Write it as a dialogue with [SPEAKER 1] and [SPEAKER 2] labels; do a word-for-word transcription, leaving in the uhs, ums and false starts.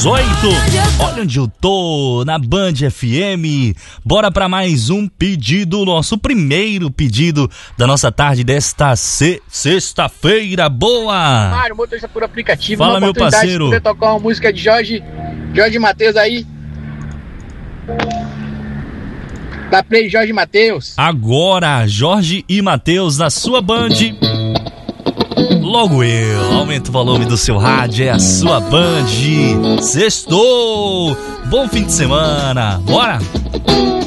[SPEAKER 1] dezoito. Olha onde eu tô, na Band F M. Bora pra mais um pedido, nosso primeiro pedido da nossa tarde desta se- sexta-feira. Boa!
[SPEAKER 2] Mário, motorista por aplicativo.
[SPEAKER 1] Fala,
[SPEAKER 2] uma
[SPEAKER 1] meu
[SPEAKER 2] oportunidade
[SPEAKER 1] parceiro.
[SPEAKER 2] de poder tocar uma música de Jorge, Jorge Mateus aí. Da Play Jorge Mateus.
[SPEAKER 1] Agora, Jorge e Mateus na sua Band. Logo eu, aumenta o volume do seu rádio, é a sua Band. Sextou! Bom fim de semana, bora!